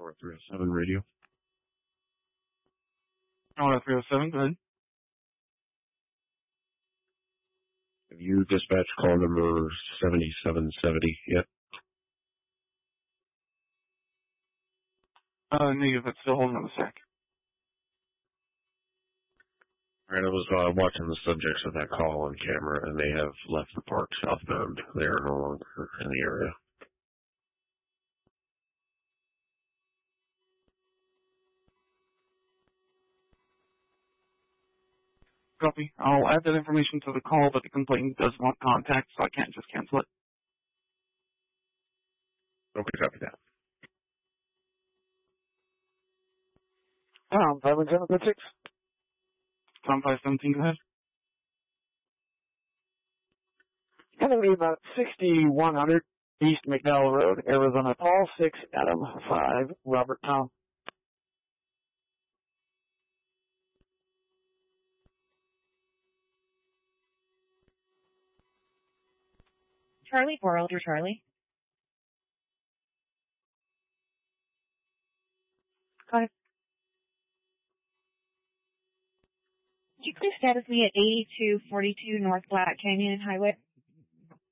North 307 radio. North 307, go ahead. Have you dispatched call number 7770 yet? Negative, it's still holding on the sack. Alright, I was watching the subjects of that call on camera, and they have left the park southbound. They are no longer in the area. Copy. I'll add that information to the call, but the complainant does want contact, so I can't just cancel it. Okay, copy that. 517, Tom 517, go ahead. going to be about 6100 East McDowell Road, Arizona. Paul 6, Adam 5, Robert Tom. Charlie 4, Elder Charlie. Hi. Could you please status me at 8242 North Black Canyon Highway?